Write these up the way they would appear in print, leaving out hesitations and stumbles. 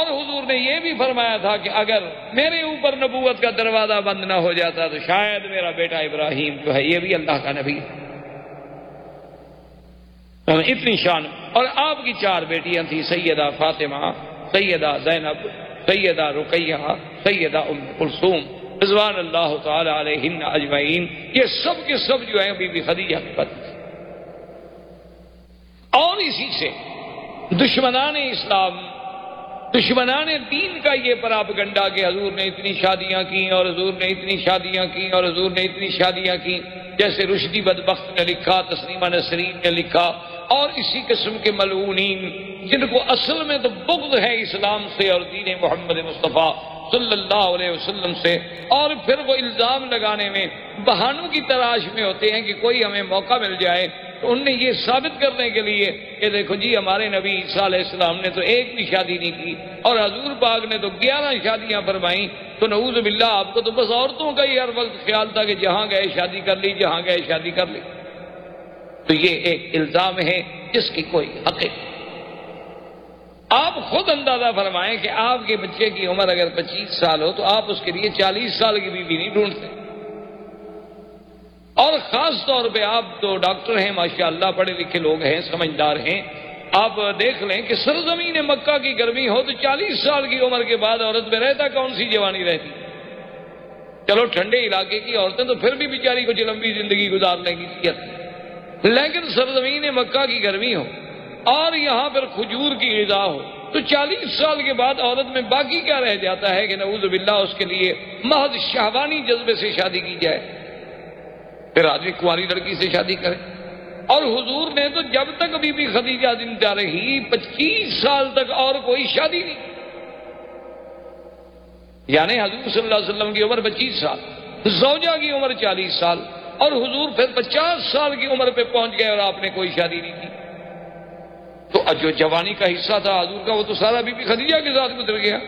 اور حضور نے یہ بھی فرمایا تھا کہ اگر میرے اوپر نبوت کا دروازہ بند نہ ہو جاتا تو شاید میرا بیٹا ابراہیم جو ہے یہ بھی اللہ کا نبی ہے. اتنی شان. اور آپ کی 4 بیٹیاں تھیں، سیدہ فاطمہ، سیدہ زینب، سیدہ رقیہ، سیدہ ام کلثوم رضوان اللہ تعالی علیہن اجمعین. یہ سب کے سب جو ہیں بی بی خدیجہ کی پتنی. اور اسی سے دشمنان اسلام، دشمنان دین کا یہ پراپگنڈا کہ حضور نے اتنی شادیاں کی اور حضور نے اتنی شادیاں کی اور حضور نے اتنی شادیاں کی، جیسے رشدی بدبخت نے لکھا، تسلیمہ نسرین نے لکھا، اور اسی قسم کے ملعونین جن کو اصل میں تو بغض ہے اسلام سے اور دین محمد مصطفیٰ صلی اللہ علیہ وسلم سے، اور پھر وہ الزام لگانے میں بہانوں کی تلاش میں ہوتے ہیں کہ کوئی ہمیں موقع مل جائے. تو ان نے یہ ثابت کرنے کے لیے کہ دیکھو جی ہمارے نبی عیسیٰ علیہ السلام نے تو ایک بھی شادی نہیں کی اور حضور پاک نے تو 11 شادیاں فرمائیں، تو نعوذ باللہ آپ کو تو بس عورتوں کا ہی ہر وقت خیال تھا کہ جہاں گئے شادی کر لی، جہاں گئے شادی کر لی. تو یہ ایک الزام ہے جس کی کوئی حقیقت. آپ خود اندازہ فرمائیں کہ آپ کے بچے کی عمر اگر 25 سال ہو تو آپ اس کے لیے 40 سال کی بیوی نہیں ڈھونڈتے. اور خاص طور پہ آپ تو ڈاکٹر ہیں ماشاءاللہ، پڑھے لکھے لوگ ہیں، سمجھدار ہیں. آپ دیکھ لیں کہ سرزمین مکہ کی گرمی ہو تو 40 سال کی عمر کے بعد عورت میں رہتا کون سی جوانی رہتی. چلو ٹھنڈے علاقے کی عورتیں تو پھر بھی بیچاری کچھ لمبی زندگی گزار لیں گی، لیکن سرزمین مکہ کی گرمی ہو اور یہاں پر کھجور کی غذا ہو تو 40 سال کے بعد عورت میں باقی کیا رہ جاتا ہے کہ نعوذ باللہ اس کے لیے محض شہوانی جذبے سے شادی کی جائے. پھر آدمی کنواری لڑکی سے شادی کرے. اور حضور نے تو جب تک بی بی خدیجہ زندہ رہی 25 سال تک اور کوئی شادی نہیں. یعنی حضور صلی اللہ علیہ وسلم کی عمر 25 سال، زوجہ کی عمر 40 سال، اور حضور پھر 50 سال کی عمر پہ پہنچ گئے اور آپ نے کوئی شادی نہیں کی. تو جو جوانی کا حصہ تھا حضور کا وہ تو سارا بی بی خدیجہ کے ساتھ گزر گیا.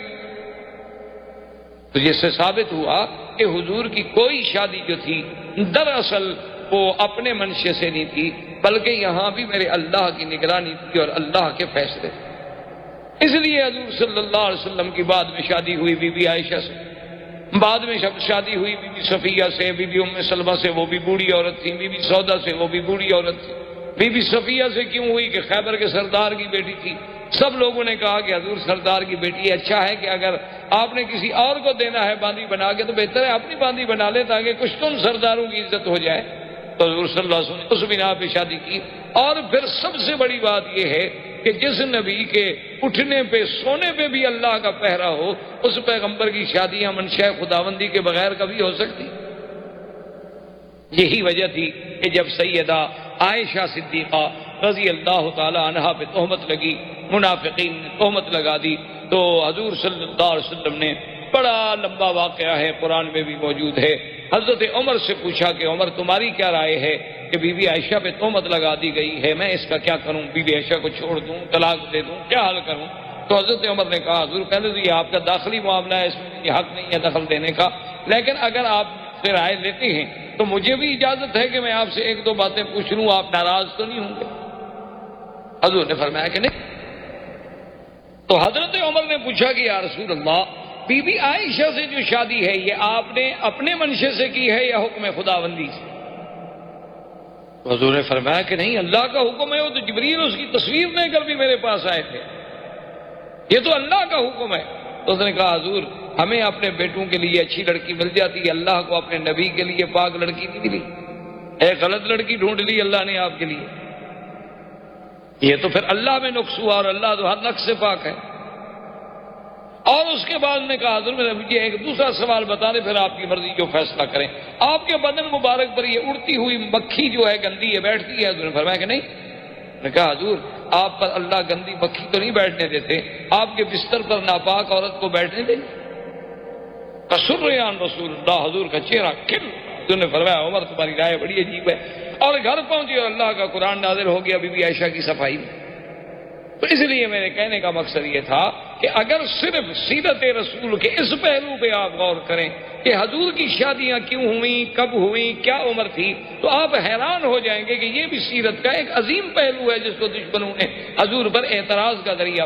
تو جس سے ثابت ہوا کہ حضور کی کوئی شادی جو تھی دراصل وہ اپنے منشے سے نہیں تھی، بلکہ یہاں بھی میرے اللہ کی نگرانی تھی اور اللہ کے فیصلے. اس لیے حضور صلی اللہ علیہ وسلم کی بعد میں شادی ہوئی بی بی عائشہ سے، بعد میں شادی ہوئی بی بی صفیہ سے، بی بی ام سلمہ سے، وہ بھی بوڑھی عورت تھی، بی بی سودا سے، وہ بھی بوڑھی عورت تھی. بی بی صفیہ سے کیوں ہوئی کہ خیبر کے سردار کی بیٹی تھی. سب لوگوں نے کہا کہ حضور سردار کی بیٹی اچھا ہے کہ اگر آپ نے کسی اور کو دینا ہے باندھی بنا کے تو بہتر ہے اپنی باندھی بنا لے تاکہ کچھ تم سرداروں کی عزت ہو جائے. تو حضور صلی اللہ علیہ وسلم نے اس بنا پہ شادی کی. اور پھر سب سے بڑی بات یہ ہے کہ جس نبی کے اٹھنے پہ سونے پہ بھی اللہ کا پہرا ہو، اس پیغمبر کی شادیاں منشاء خداوندی کے بغیر کبھی ہو سکتی. یہی وجہ تھی کہ جب سیدہ عائشہ صدیقہ رضی اللہ تعالی عنہا پہ تہمت لگی، منافقین نے تہمت لگا دی، تو حضور صلی اللہ علیہ وسلم نے بڑا لمبا واقعہ ہے، قرآن میں بھی موجود ہے، حضرت عمر سے پوچھا کہ عمر تمہاری کیا رائے ہے کہ بی بی عائشہ پہ تہمت لگا دی گئی ہے، میں اس کا کیا کروں؟ بی بی عائشہ کو چھوڑ دوں، طلاق دے دوں، کیا حل کروں؟ تو حضرت عمر نے کہا حضور پہلے تو یہ آپ کا داخلی معاملہ ہے، اس میں یہ حق نہیں ہے دخل دینے کا، لیکن اگر آپ سے رائے لیتے ہیں تو مجھے بھی اجازت ہے کہ میں آپ سے 1-2 باتیں پوچھ لوں، آپ ناراض تو نہیں ہوں گے؟ حضور نے فرمایا کہ نہیں. تو حضرت عمر نے پوچھا کہ یا رسول اللہ بی بی عائشہ سے جو شادی ہے یہ آپ نے اپنے منشے سے کی ہے یا حکم خداوندی سے؟ تو حضور نے فرمایا کہ نہیں، اللہ کا حکم ہے، وہ تو جبریل اس کی تصویر لے کر بھی میرے پاس آئے تھے، یہ تو اللہ کا حکم ہے. تو اس نے کہا حضور ہمیں اپنے بیٹوں کے لیے اچھی لڑکی مل جاتی ہے، اللہ کو اپنے نبی کے لیے پاک لڑکی نہیں ملی، ایک غلط لڑکی ڈھونڈ لی اللہ نے آپ کے لیے. یہ تو پھر اللہ میں نقص ہوا اور اللہ تو ہر نقص سے پاک ہے. اور اس کے بعد نے کہا حضور مجھے ایک دوسرا سوال بتا دیں، پھر آپ کی مرضی جو فیصلہ کریں. آپ کے بدن مبارک پر یہ اڑتی ہوئی مکھی جو ہے گندی ہے بیٹھتی ہے؟ حضور نے فرمایا کہ نہیں. نے کہا حضور آپ پر اللہ گندی مکھی تو نہیں بیٹھنے دیتے، آپ کے بستر پر ناپاک عورت کو بیٹھنے دیں؟ قصریان رسول اللہ، حضور کا چہرہ کھل. حضور نے فرمایا عمر تمہاری رائے بڑی عجیب ہے. اور گھر پہنچے اور اللہ کا قرآن نازل ہو گیا بی بی عائشہ کی صفائی میں. تو اس لیے میرے کہنے کا مقصد یہ تھا کہ اگر صرف سیرت رسول کے اس پہلو پہ آپ غور کریں کہ حضور کی شادیاں کیوں ہوئیں، کب ہوئیں، کیا عمر تھی، تو آپ حیران ہو جائیں گے کہ یہ بھی سیرت کا ایک عظیم پہلو ہے جس کو دشمنوں نے حضور پر اعتراض کا ذریعہ